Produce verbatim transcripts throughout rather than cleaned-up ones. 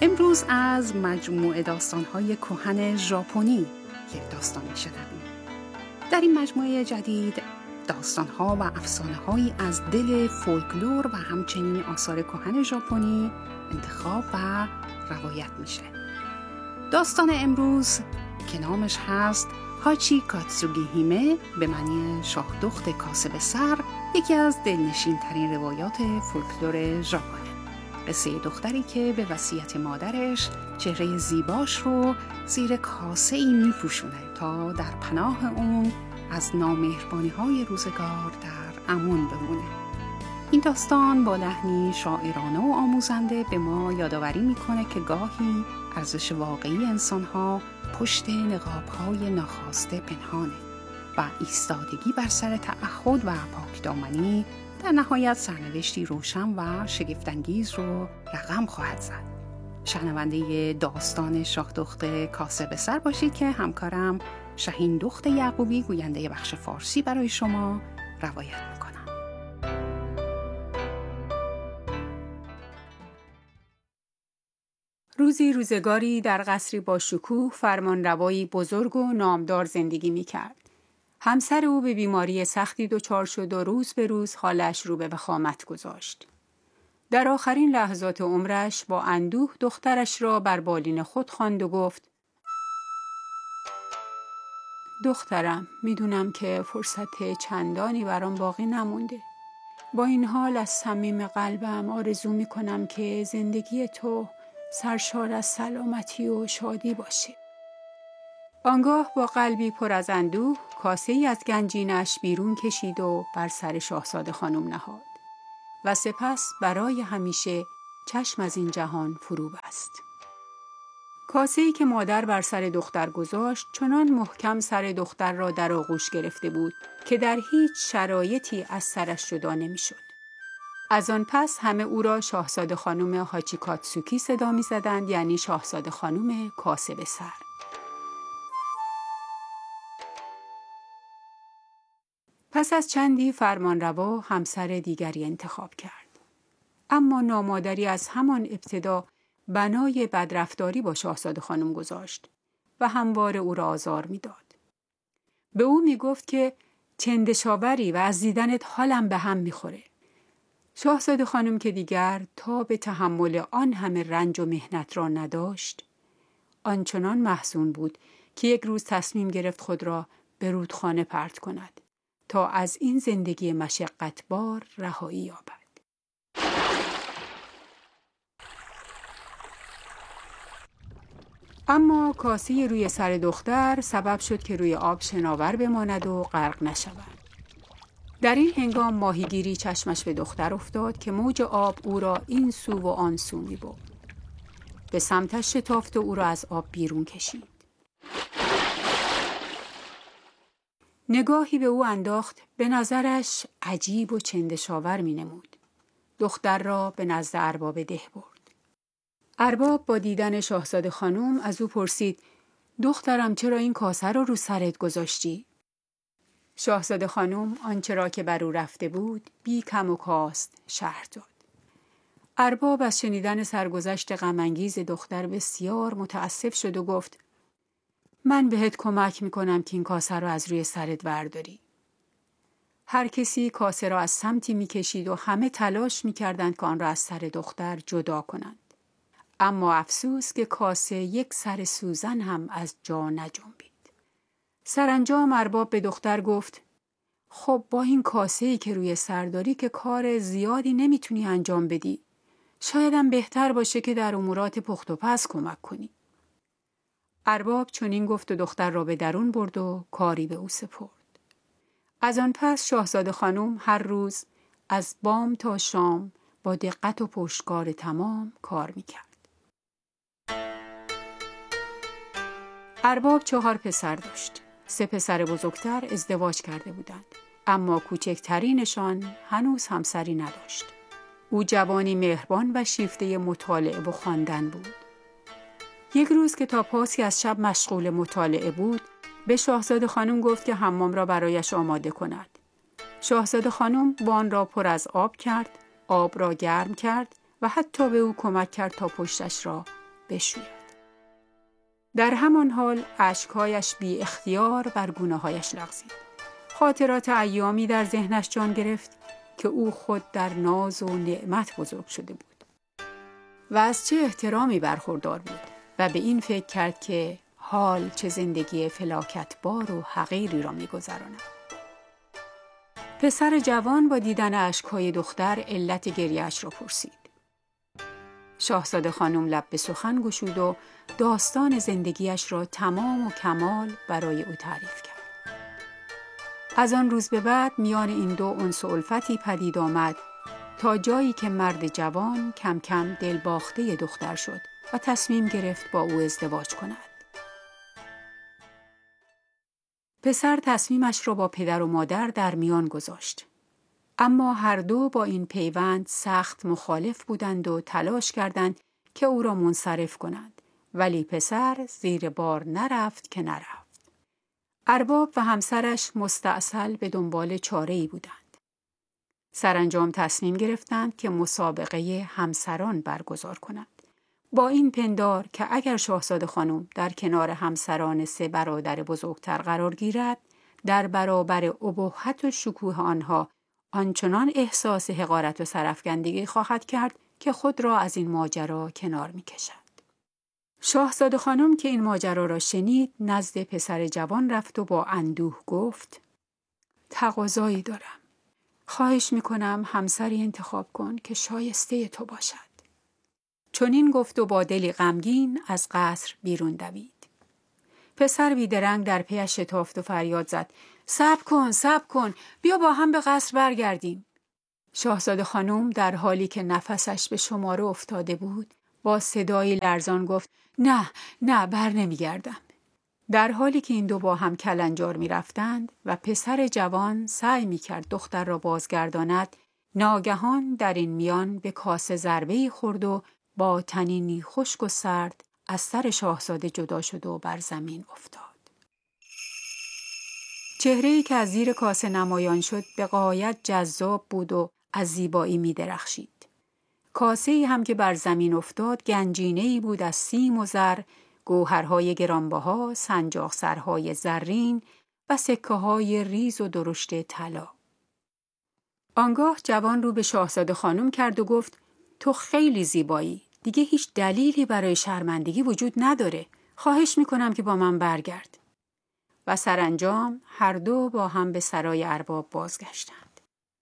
امروز از مجموعه داستان‌های کهن ژاپنی یک داستان می‌شنویم. در این مجموعه جدید داستان‌ها و افسانه‌هایی از دل فولکلور و همچنین آثار کهن ژاپنی انتخاب و روایت میشه. داستان امروز که نامش هست هاچی کاتسوگی هیمه به معنی شاه دخت کاسب سر، یکی از دلنشین ترین روایات فولکلور ژاپنه. قصه دختری که به وصیت مادرش چهره زیباش رو زیر کاسه ای می پوشونه تا در پناه اون از نامهربانی های روزگار در امان بمونه. این داستان با لحنی شاعرانه و آموزنده به ما یادآوری میکنه که گاهی ارزش واقعی انسانها پشت نقاب‌های ناخواسته پنهانه و ایستادگی بر سر تعهد و پاکدامنی در نهایت سرنوشتی روشن و شگفت‌انگیز رو رقم خواهد زد. شنونده داستان شاه دخت کاسب سر باشید که همکارم شهین دخت یعقوبی گوینده بخش فارسی برای شما روایت میکنم. روزی روزگاری در قصری با شکوه فرمانروایی بزرگ و نامدار زندگی میکرد. همسر او به بیماری سختی دچار شد و روز به روز حالش رو به وخامت گذاشت. در آخرین لحظات عمرش با اندوه دخترش را بر بالین خود خواند و گفت: دخترم، میدونم که فرصت چندانی برام باقی نمونده. با این حال از صمیم قلبم آرزو میکنم که زندگی تو سرشار از سلامتی و شادی باشه. آنگاه با قلبی پر از اندوه کاسه‌ای از گنجینش بیرون کشید و بر سر شاهزاده خانم نهاد و سپس برای همیشه چشم از این جهان فرو بست. کاسه‌ای که مادر بر سر دختر گذاشت چنان محکم سر دختر را در آغوش گرفته بود که در هیچ شرایطی از سرش جدا نمی‌شد. از آن پس همه او را شاهزاده خانم هاچی کاتسوکی صدا می‌زدند، یعنی شاهزاده خانم کاسب سر. پس از چندی فرمانروا همسر دیگری انتخاب کرد. اما نامادری از همان ابتدا بنای بدرفتاری با شاهزاده خانم گذاشت و همواره او را آزار می‌داد. به او می‌گفت که چندشاوری و از دیدنت حالم به هم می‌خوره. شاهزاده خانم که دیگر تا به تحمل آن همه رنج و مهنت را نداشت، آنچنان محزون بود که یک روز تصمیم گرفت خود را به رودخانه پرت کند تا از این زندگی مشقتبار رهایی یابد. اما کاسه روی سر دختر سبب شد که روی آب شناور بماند و غرق نشود. در این هنگام ماهیگیری چشمش به دختر افتاد که موج آب او را این سو و آن سو می برد. به سمتش شتافت و او را از آب بیرون کشید. نگاهی به او انداخت، به نظرش عجیب و چندشاور می نمود. دختر را به نزد ارباب ده برد. ارباب با دیدن شاهزاده خانم از او پرسید: دخترم، چرا این کاسه را رو سرت گذاشتی؟ شاهزاده خانم آنچه را که بر او رفته بود بی کم و کاست شرح داد. ارباب از شنیدن سرگذشت غم‌انگیز دختر بسیار متاسف شد و گفت: من بهت کمک میکنم که این کاسه را از روی سرت برداری. هر کسی کاسه را از سمتی میکشید و همه تلاش میکردند که آن را از سر دختر جدا کنند. اما افسوس که کاسه یک سر سوزن هم از جا نجنبید. سرانجام ارباب به دختر گفت: خب با این کاسه‌ای که روی سر داری که کار زیادی نمیتونی انجام بدی. شایدم بهتر باشه که در امورات پخت و پز کمک کنی. ارباب چنین گفت و دختر را به درون برد و کاری به او سپرد. از آن پس شاهزاده خانم هر روز از بام تا شام با دقت و پشتکار تمام کار میکرد. ارباب چهار پسر داشت. سه پسر بزرگتر ازدواج کرده بودند، اما کوچکترینشان هنوز همسری نداشت. او جوانی مهربان و شیفته مطالعه و خواندن بود. یک روز که تا پاسی از شب مشغول مطالعه بود، به شاهزاده خانم گفت که حمام را برایش آماده کند. شاهزاده خانم وان را پر از آب کرد، آب را گرم کرد و حتی به او کمک کرد تا پشتش را بشوید. در همان حال اشکهایش بی اختیار بر گونه‌هایش لغزید. خاطرات ایامی در ذهنش جان گرفت که او خود در ناز و نعمت بزرگ شده بود و از چه احترامی برخوردار بود و به این فکر کرد که حال چه زندگی فلاکتبار و حقیری را می‌گذراند. پسر جوان با دیدن اشک‌های دختر علت گریه‌اش را پرسید. شاهزاده خانم لب به سخن گشود و داستان زندگیش را تمام و کمال برای او تعریف کرد. از آن روز به بعد میان این دو انس و الفتی پدید آمد تا جایی که مرد جوان کم کم دلباخته دختر شد و تصمیم گرفت با او ازدواج کند. پسر تصمیمش را با پدر و مادر در میان گذاشت. اما هر دو با این پیوند سخت مخالف بودند و تلاش کردند که او را منصرف کنند، ولی پسر زیر بار نرفت که نرفت. ارباب و همسرش مستعسل به دنبال چاره‌ای بودند. سرانجام تصمیم گرفتند که مسابقه همسران برگزار کنند. با این پندار که اگر شاهزاده خانم در کنار همسران سه برادر بزرگتر قرار گیرد، در برابر ابهت و شکوه آنها آنچنان احساس حقارت و سرافکندگی خواهد کرد که خود را از این ماجرا کنار می کشد. شاهزاده خانم که این ماجرا را شنید نزد پسر جوان رفت و با اندوه گفت: تقاضایی دارم. خواهش می کنم همسری انتخاب کن که شایسته تو باشد. چنین گفت و با دلی غمگین از قصر بیرون دوید. پسر بیدرنگ در پیش شتافت و فریاد زد: صبر کن، صبر کن، بیا با هم به قصر برگردیم. شاهزاده خانم در حالی که نفسش به شماره افتاده بود با صدایی لرزان گفت: نه، نه، بر نمیگردم. در حالی که این دو با هم کلنجار می رفتند و پسر جوان سعی می کرد دختر را بازگرداند، ناگهان در این میان به کاسه ضربه‌ای خورد و با تنینی خشک و سرد از سر شاهزاده جدا شد و بر زمین افتاد. چهره‌ای که از زیر کاسه نمایان شد به غایت جذاب بود و از زیبایی می درخشید. کاسه‌ای هم که بر زمین افتاد گنجینه‌ای بود از سیم و زر، گوهرهای گرانبها، سنجاقسرهای زرین و سکه‌های ریز و درشت طلا. آنگاه جوان رو به شاهزاده خانم کرد و گفت: تو خیلی زیبایی. دیگه هیچ دلیلی برای شرمندگی وجود نداره. خواهش میکنم که با من برگرد. و سرانجام هر دو با هم به سرای ارباب بازگشتند.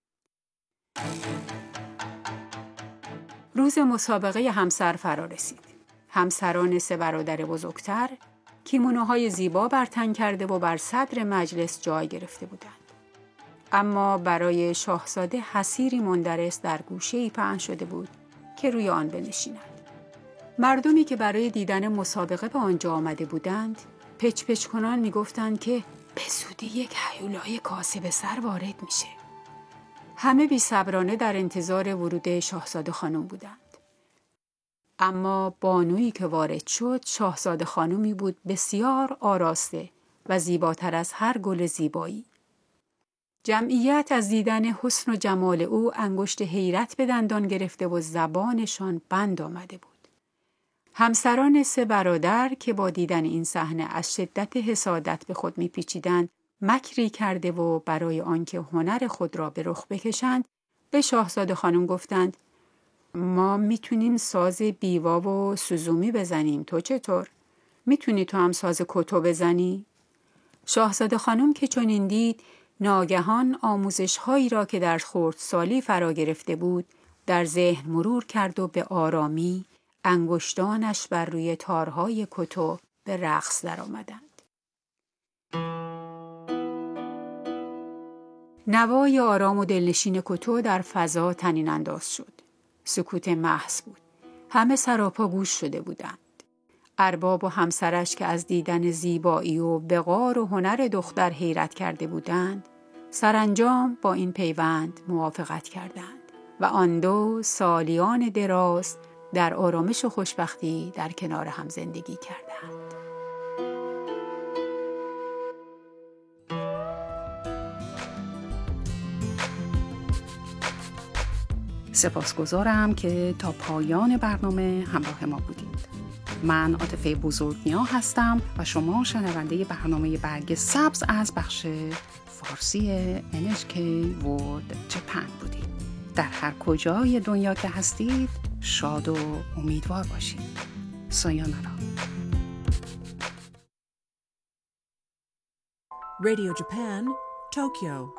روز مسابقه همسر فرا رسید. همسران سه برادر بزرگتر کیمونوهای زیبا بر تن کرده و بر صدر مجلس جای گرفته بودند. اما برای شاهزاده حصیری مندرس در گوشه‌ای پهن شده بود که روی آن بنشیند. مردمی که برای دیدن مسابقه به آنجا آمده بودند پچ پچ کنان می گفتند که به زودی یک هیولای کاسه به سر وارد میشه. همه بی صبرانه در انتظار ورود شاهزاده خانم بودند. اما بانویی که وارد شد شاهزاده خانمی بود بسیار آراسته و زیباتر از هر گل زیبایی. جمعیت از دیدن حسن و جمال او انگشت حیرت به دندان گرفته و زبانشان بند آمده بود. همسران سه برادر که با دیدن این صحنه از شدت حسادت به خود میپیچیدند، مکری کرده و برای آنکه هنر خود را به رخ بکشند به شاهزاده خانم گفتند: ما میتونیم ساز بیوا و سوزومی بزنیم، تو چطور؟ میتونی تو هم ساز کتو بزنی؟ شاهزاده خانم که چنین دید ناگهان آموزش هایی را که در خردسالی فرا گرفته بود در ذهن مرور کرد و به آرامی انگشتانش بر روی تارهای کتو به رقص در آمدند. نوای آرام و دلنشین کتو در فضا طنین انداز شد. سکوت محض بود. همه سراپا گوش شده بودند. ارباب و همسرش که از دیدن زیبایی و وقار و هنر دختر حیرت کرده بودند، سرانجام با این پیوند موافقت کردند و آن دو سالیان دراز در آرامش و خوشبختی در کنار هم زندگی کردند. سپاسگزارم که تا پایان برنامه همراه ما بودید. من عاطفه بزرگنیا هستم و شما شنونده برنامه برگ سبز از بخش فارسی ان اچ کی World Japan بودید. در هر کجای دنیا که هستید شاد و امیدوار باشید. سایونارا. Radio Japan, Tokyo.